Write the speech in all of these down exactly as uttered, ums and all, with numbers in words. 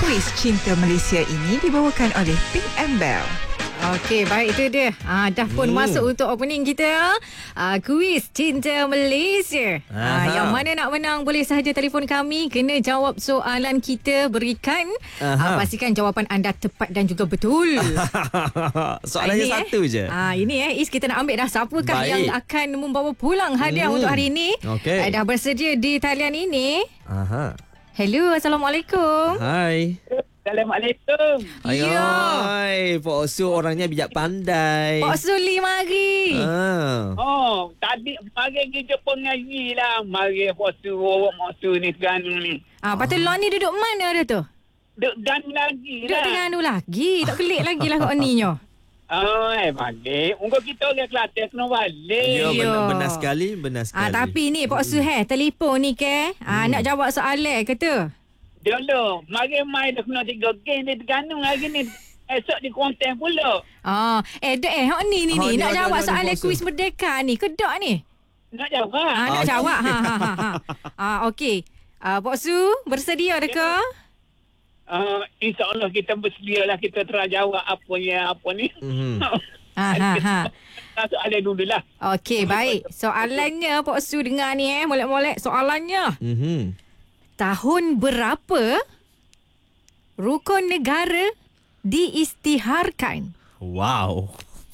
Kuis Cinta Malaysia ini dibawakan oleh Pink and Bell. Okey, baik, itu dia. Ah, dah pun hmm. masuk untuk opening kita. Ah, Kuis Cinta Malaysia. Ah, yang mana nak menang boleh sahaja telefon kami, kena jawab soalan kita berikan. Ah, pastikan jawapan anda tepat dan juga betul. Soalannya ini, satu eh. je. Ah, ini eh Is, kita nak ambil dah siapakah Baik. yang akan membawa pulang hadiah hmm. untuk hari ini. Okey. Ah, dah bersedia di talian ini. Aha. Hello, Assalamualaikum. Hai. Assalamualaikum. Hai. Ya. Hai. Pak Su orangnya bijak pandai. Pak Suli mari. Ah. Oh, tadi mari kita pengaji lah. Mari fosu orang fosu ni sekarang ni. Ah, patut ah. Lon ni duduk mana dia tu? Duk dan lagi Duduk lah. dengan anu lagi. Tak kelik lagi lah kat ni nyo. Oh, eh balik. Ungkau kita orang Kelantan kena balik. Ya, Ya. benar, benar sekali, benar sekali. Ah, tapi ni Pak Su he, telefon ni ke? Ah, hmm. nak jawab soalan ke tu? Dulu, mari main dah kena tiga game di Terengganu hari ni. Esok di Kuantan pula. Ah, eh dek eh hok ni ni Ha, ni ni nak ada, jawab ada, soalan Pak Su. kuis merdeka ni. Kedok ni. Nak jawab? Ah, nak Ah, jawab. Ha ha ha. ha. Ah, okey. Ah, Pak Su bersedia dah ke? Uh, InsyaAllah kita bersedia lah. Kita terang jawab apa yang apa ni. Mhm. Ha ha ha. Soalan dulu lah. Okey, baik. Soalannya Pak Su dengar ni eh, molek-molek soalannya. Mhm. Tahun berapa rukun negara diisytiharkan? Wow.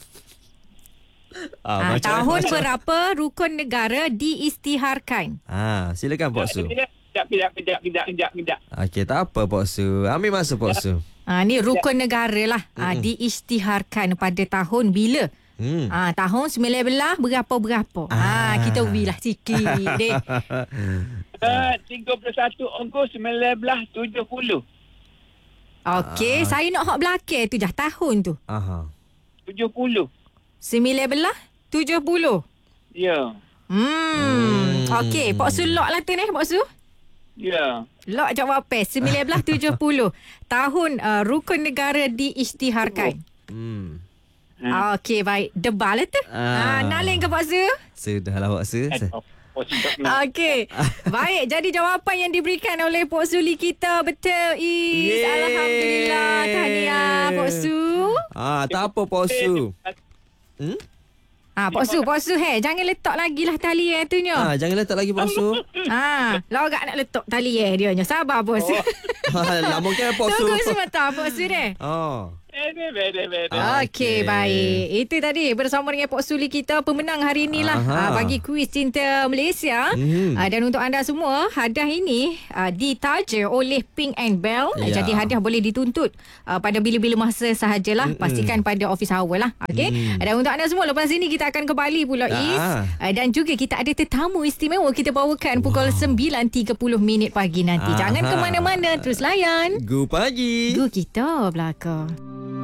Ah, macam- tahun macam- berapa rukun negara diisytiharkan? Ah, silakan Pak Su. Kejap, kejap, kejap, kejap, kejap, kejap. Okey, tak apa Pak Su. Ambil masa Pak Su. Ah, ni rukun negara lah. Ah, diisytiharkan pada tahun bila? Hmm. Ah, tahun sembilan belas berapa-berapa. Ah, Ah. kita wilah sikit deh. Uh, tiga puluh satu Ogos seribu sembilan ratus tujuh puluh. Okey, Ah. saya nak hak belakang tu dah tahun tu. Aha. tujuh puluh. sembilan belas tujuh puluh. Ya. Hmm. Hmm. Okey, Pak Su lock lah tu ni, Pak Su. Ya. Lock jawapan sembilan belas tujuh puluh. Tahun uh, rukun negara diisytiharkan. Hmm. Hmm. Okey, baik. Debal lah tu. Ah. Ah. Nalin ke Pak Su? Sudahlah Pak Su. Eh, oh, oh, tidak nak. Okey. Baik, jadi jawapan yang diberikan oleh Pak Suli kita betul, Is. Yeay. Alhamdulillah. Tahniah, Pak Su. Ah, tak apa Pak Su. Hmm? Ah, Pak Su, Pak Su, hey, jangan letak lagi lah tali eh tu nyo. Ah, jangan letak lagi Pak Su. Ah, lorak nak letak tali eh dia nyo. Sabar, Pak Su. Lama kan Pak Su. Tunggu sebentar, Pak Su deh. Oh. Bede, bede, bede. Ah. Okey, Okey. baik. Itu tadi bersama dengan Pak Suli kita pemenang hari inilah uh, Aha. bagi kuis Cinta Malaysia. Mhm. Uh, dan untuk anda semua, hadiah ini uh, ditaja oleh Pink and Bell. Ya. Jadi hadiah boleh dituntut uh, pada bila-bila masa sahajalah. Mm-mm. Pastikan pada office hour lah. Okey. Mm. Dan untuk anda semua, lepas ini kita akan kembali pula, Ah. Is. Uh, dan juga kita ada tetamu istimewa kita bawakan pukul sembilan tiga puluh minit pagi nanti. Aha. Jangan ke mana-mana, terus layan. Gu pagi. Gu kita belakang.